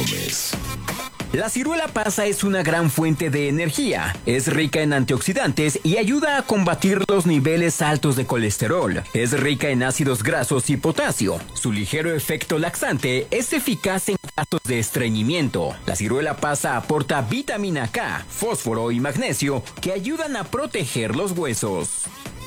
Gómez. La ciruela pasa es una gran fuente de energía, es rica en antioxidantes y ayuda a combatir los niveles altos de colesterol. Es rica en ácidos grasos y potasio. Su ligero efecto laxante es eficaz en casos de estreñimiento. La ciruela pasa aporta vitamina K, fósforo y magnesio que ayudan a proteger los huesos.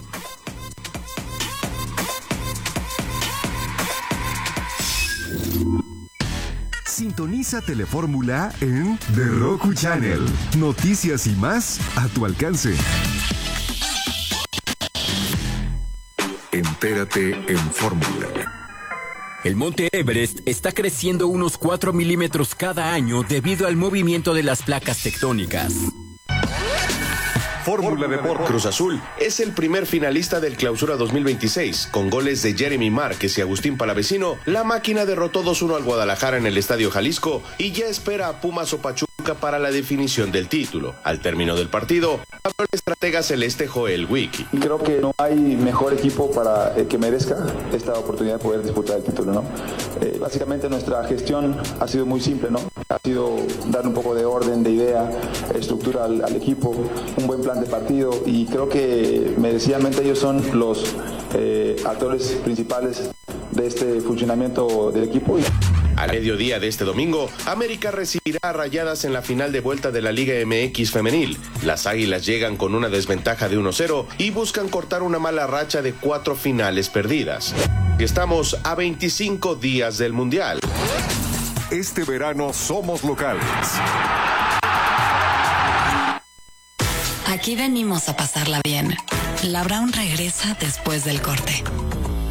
Sintoniza Telefórmula en The Roku Channel. Noticias y más a tu alcance. Entérate en Fórmula. El monte Everest está creciendo unos 4 milímetros cada año debido al movimiento de las placas tectónicas. Fórmula Deportes. Cruz Azul es el primer finalista del Clausura 2026. Con goles de Jeremy Márquez y Agustín Palavecino, la máquina derrotó 2-1 al Guadalajara en el Estadio Jalisco y ya espera a Pumas o Pachuca para la definición del título. Al término del partido, habló el estratega celeste Joel Wiki. Creo que no hay mejor equipo para que merezca esta oportunidad de poder disputar el título, ¿no? Básicamente nuestra gestión ha sido muy simple, ¿no? Ha sido dar un poco de orden, de idea, estructura al equipo, un buen plan de partido, y creo que merecidamente ellos son los actores principales de este funcionamiento del equipo. Al mediodía de este domingo, América recibirá a Rayadas en la final de vuelta de la Liga MX femenil. Las Águilas llegan con una desventaja de 1-0 y buscan cortar una mala racha de 4 finales perdidas. Estamos a 25 días del Mundial. Este verano somos locales. Aquí venimos a pasarla bien. La Brown regresa después del corte.